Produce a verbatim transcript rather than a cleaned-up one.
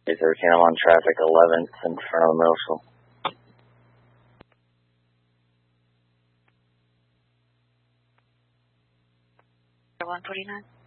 eight thirteen, I'm on traffic eleventh in front of the middle school. one forty-nine.